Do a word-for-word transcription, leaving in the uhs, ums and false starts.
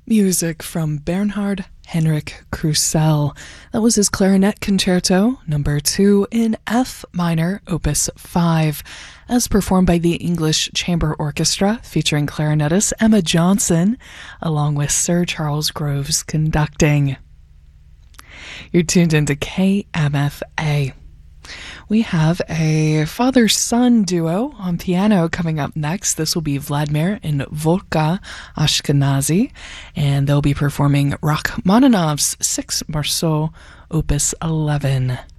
Music from Bernhard Henrik Krusell. That was his clarinet concerto, number two in F minor, opus five, as performed by the English Chamber Orchestra, featuring clarinetist Emma Johnson, along with Sir Charles Groves conducting. You're tuned into K M F A. We have a father-son duo on piano coming up next. This will be Vladimir and Volka Ashkenazy, and they'll be performing Rachmaninoff's Six Morceaux, opus eleven.